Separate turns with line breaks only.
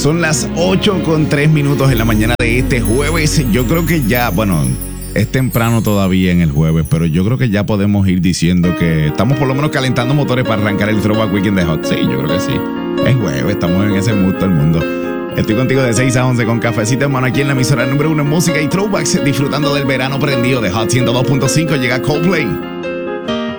Son las 8:03 en la mañana de este jueves. Yo creo que ya, bueno, es temprano todavía en el jueves, pero yo creo que ya podemos ir diciendo que estamos por lo menos calentando motores para arrancar el Throwback Weekend de Hot. Sí, yo creo que sí. Es jueves, estamos en ese mood todo el mundo. Estoy contigo de 6 a 11 con cafecito en mano aquí en la emisora número 1 en música y throwbacks, disfrutando del verano prendido de Hot 102.5. Llega Coldplay.